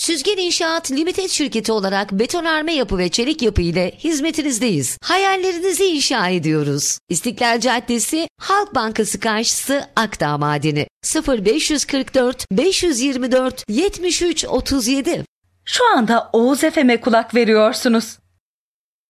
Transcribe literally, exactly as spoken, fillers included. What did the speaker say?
Süzgen İnşaat Limited şirketi olarak betonarme yapı ve çelik yapı ile hizmetinizdeyiz. Hayallerinizi inşa ediyoruz. İstiklal Caddesi, Halk Bankası karşısı, Akdağ Madeni. sıfır beş kırk dört beş yirmi dört yetmiş üç otuz yedi. Şu anda Oğuz Efem'e kulak veriyorsunuz.